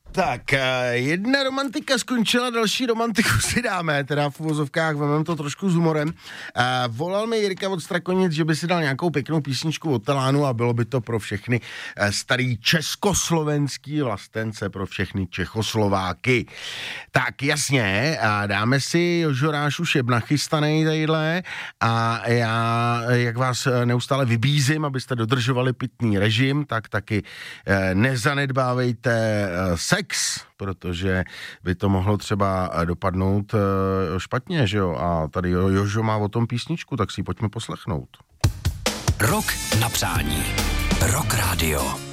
Tak, jedna romantika skončila, další romantiku si dáme, teda v uvozovkách, vememe to trošku s humorem. Volal mi Jirka od Strakonic, že by si dal nějakou pěknou písničku od Telánu a bylo by to pro všechny starý československý vlastence, pro všechny Čechoslováky. Tak jasně, dáme si Jožo už je nachystanej tadyhle a já, jak vás neustále vybízím, abyste dodržovali pitný režim, tak taky nezanedbávejte sex, protože by to mohlo třeba dopadnout špatně, že jo? A tady Jožo má o tom písničku, tak si ji pojďme poslechnout. Rok na přání. Rock Radio.